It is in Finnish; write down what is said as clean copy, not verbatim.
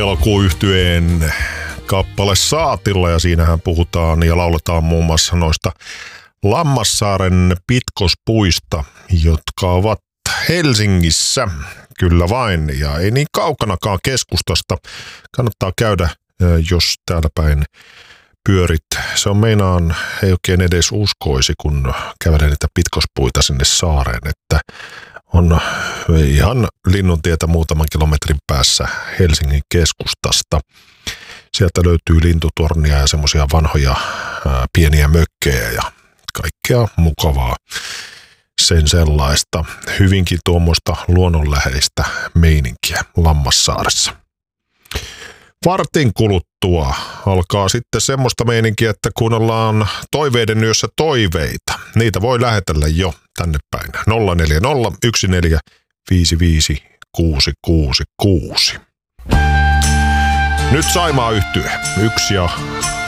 Elokuuyhtyeen kappale Saatilla, ja siinähän puhutaan ja lauletaan muun muassa noista Lammassaaren pitkospuista, jotka ovat Helsingissä, kyllä vain, ja ei niin kaukanakaan keskustasta. Kannattaa käydä, jos täällä päin pyörit. Se on meinaan, ei oikein edes uskoisi, kun kävelee niitä pitkospuita sinne saareen, että on ihan Linnuntietä muutaman kilometrin päässä Helsingin keskustasta. Sieltä löytyy lintutornia ja semmoisia vanhoja pieniä mökkejä ja kaikkea mukavaa sen sellaista. Hyvinkin tuommoista luonnonläheistä meininkiä Lammassaaressa. Vartin kuluttua alkaa sitten semmoista meininkiä, että kuunnellaan Toiveiden yössä toiveita. Niitä voi lähetellä jo tänne päin. 040 14 666. Nyt Saimaa Yhtye 1 ja